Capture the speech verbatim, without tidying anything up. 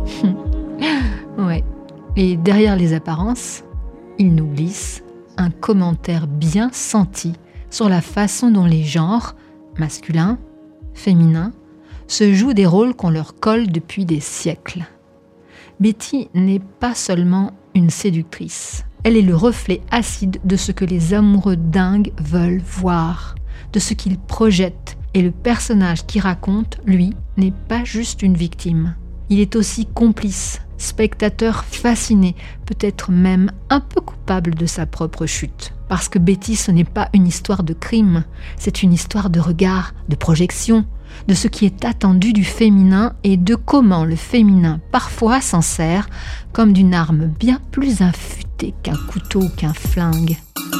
Ouais. Et derrière les apparences, il nous glisse un commentaire bien senti sur la façon dont les genres, masculins, féminins, se jouent des rôles qu'on leur colle depuis des siècles. Betty n'est pas seulement une séductrice. Elle est le reflet acide de ce que les amoureux dingues veulent voir, de ce qu'ils projettent. Et le personnage qui raconte, lui, n'est pas juste une victime. Il est aussi complice, spectateur fasciné, peut-être même un peu coupable de sa propre chute. Parce que Betty, ce n'est pas une histoire de crime, c'est une histoire de regard, de projection, de ce qui est attendu du féminin et de comment le féminin parfois s'en sert comme d'une arme bien plus affûtée qu'un couteau ou qu'un flingue.